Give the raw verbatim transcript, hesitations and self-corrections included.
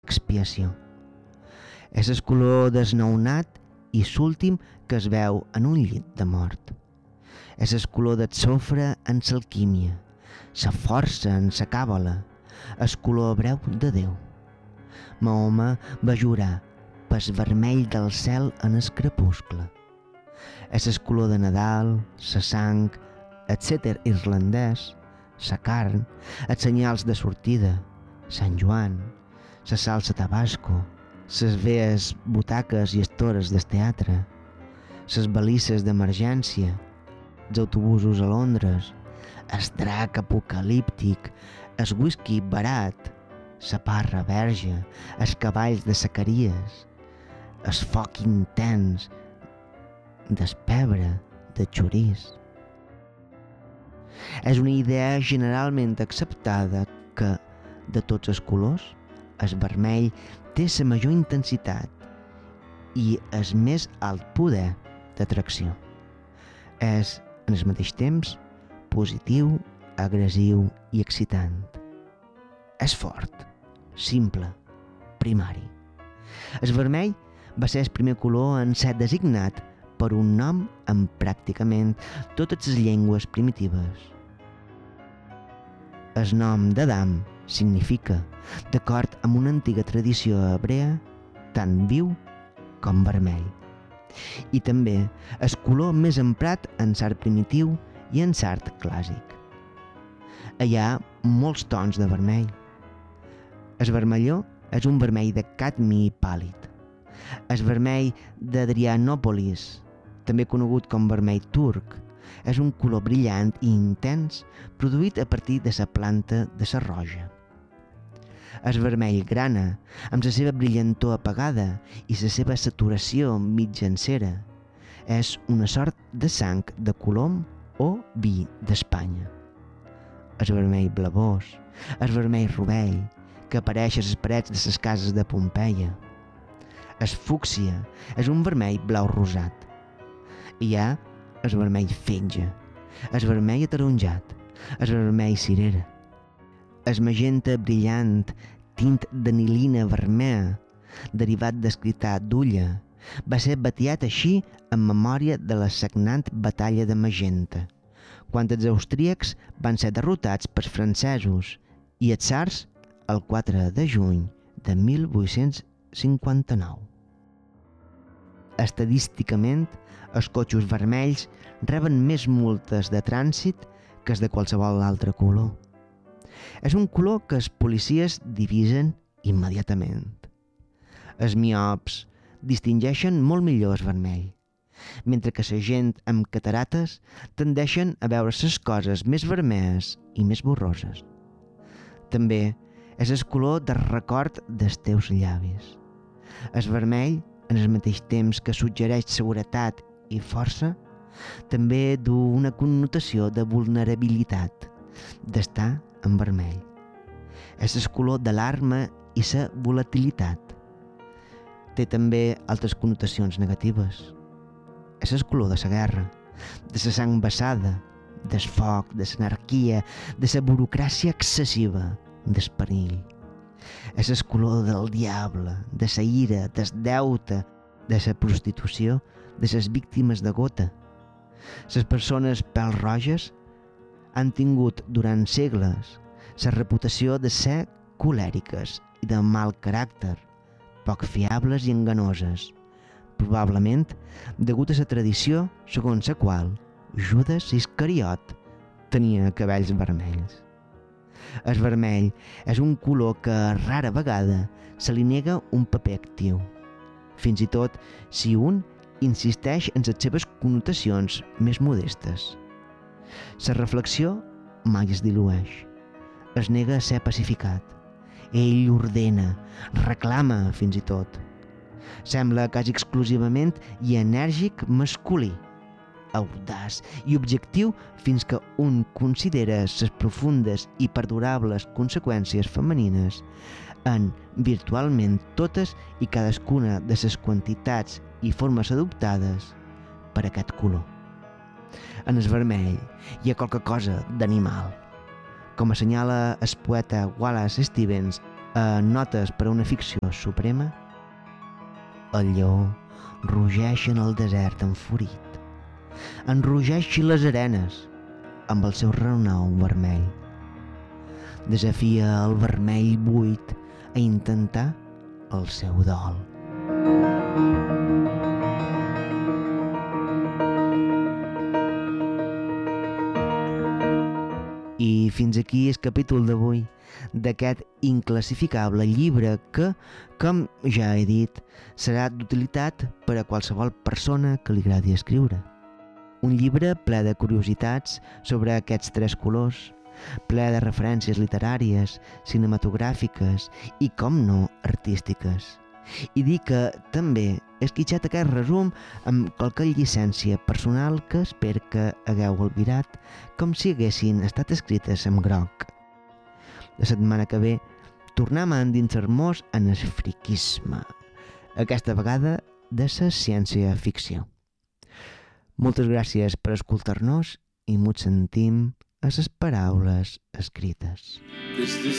expiació. És el color desnounat i l'últim que es veu en un llit de mort. És el color del sofre en l'alquímia, la força en la càbala, el color breu de Déu. Mahoma va jurar pel vermell del cel en el crepuscle. És el color de Nadal, la sang, el cèter irlandès, la carn, els senyals de sortida, Sant Joan, la salsa tabasco, les vees butaques i estores del teatre, les balisses d'emergència, els autobusos a Londres, el drac apocalíptic, el whisky barat, la parra verge, els cavalls de Zacaries, el foc intens del pebre, de xoriç. És una idea generalment acceptada que, de tots els colors, el vermell té la major intensitat i el més alt poder d'atracció. És, en el mateix temps, positiu, agressiu i excitant. És fort, simple, primari. El vermell va ser el primer color en ser designat per un nom en pràcticament totes les llengües primitives. El nom d'Adam significa, d'acord amb una antiga tradició hebrea, tant viu com vermell. I també el color més emprat en l'art primitiu i en l'art clàssic. Hi ha molts tons de vermell. El vermelló és un vermell de cadmi pàl·lid. El vermell d'Adrianòpolis, també conegut com vermell turc, és un color brillant i intens produït a partir de la planta de la roja. El vermell grana, amb la seva brillantor apagada i la seva saturació mitjancera, és una sort de sang de colom o vi d'Espanya. El vermell blavós, el vermell rovell, que apareix a les parets de les cases de Pompeia. El fúcsia és un vermell blau rosat. Hi ha el vermell fetge, el vermell ataronjat, el vermell cirera, el magenta brillant, tint d'anilina vermella, derivat d'escrità d'ulla, va ser batiat així en memòria de la sagnant batalla de Magenta, quan els austríacs van ser derrotats pels francesos i els tsars el quatre de juny de mil vuit-cents cinquanta-nou. Estadísticament, els cotxes vermells reben més multes de trànsit que els de qualsevol altre color. És un color que els policies divisen immediatament. Els miops distingeixen molt millor el vermell, mentre que la gent amb catarates tendeixen a veure les coses més vermelles i més borroses. També és el color de record dels teus llavis. El vermell, en el mateix temps que suggereix seguretat i força, també du una connotació de vulnerabilitat, d'estar en vermell. És el color de l'arma i la volatilitat. Té també altres connotacions negatives. És el color de la guerra, de la sang vessada, del foc, de l'anarquia, de la burocràcia excessiva, del perill. És el color del diable, de la ira, del deute, de la prostitució, de les víctimes de gota. Les persones pèl-roges han tingut durant segles la reputació de ser colèriques i de mal caràcter, poc fiables i enganoses, probablement degut a la tradició segons la qual Judes Iscariot tenia cabells vermells. El vermell és un color que rara vegada se li nega un paper actiu, fins i tot si un insisteix en les seves connotacions més modestes. La reflexió mai es dilueix, es nega a ser pacificat. Ell ordena, reclama fins i tot. Sembla quasi exclusivament i enèrgic masculí, audaç i objectiu fins que un considera les profundes i perdurables conseqüències femenines en virtualment totes i cadascuna de les quantitats i formes adoptades per aquest color. En el vermell hi ha qualque cosa d'animal. Com assenyala el poeta Wallace Stevens a Notes per a una ficció suprema, el lleó rugeix en el desert enfurit, enrugeix les arenes amb el seu renou vermell. Desafia el vermell buit a intentar el seu dol. I fins aquí el capítol d'avui d'aquest inclassificable llibre que, com ja he dit, serà d'utilitat per a qualsevol persona que li agradi escriure. Un llibre ple de curiositats sobre aquests tres colors, ple de referències literàries, cinematogràfiques i, com no, artístiques. I dir que també he esquitxat aquest resum amb qualque llicència personal que espero que hagueu albirat com si haguessin estat escrites en groc. La setmana que ve tornem a endinsar-nos en el friquisme, aquesta vegada de la ciència-ficció. Moltes gràcies per escoltar-nos i mos sentim a les paraules escrites.